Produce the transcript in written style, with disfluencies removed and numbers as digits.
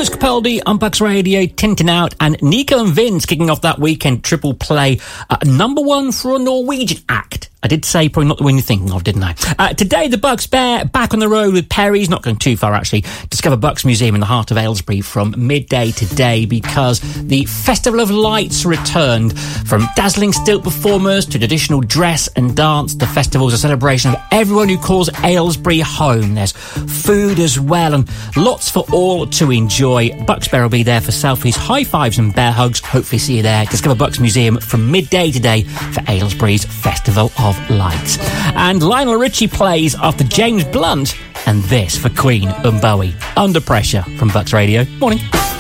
Lewis Capaldi on Bucks Radio, Tintin Out, and Nico and Vince kicking off that weekend triple play. Number one for a Norwegian act. I did say probably not the one you're thinking of, didn't I? Today, the Bucks Bear back on the road with Perry's, not going too far actually. Discover Bucks Museum in the heart of Aylesbury from midday today because the Festival of Lights returned. From dazzling stilt performers to traditional dress and dance, the festival's a celebration of everyone who calls Aylesbury home. There's food as well and lots for all to enjoy. Bucks Bear will be there for selfies, high fives and bear hugs. Hopefully see you there. Discover Bucks Museum from midday today for Aylesbury's Festival of Lights. And Lionel Richie plays after James Blunt and this for Queen and Bowie. Under Pressure from Bucks Radio. Morning.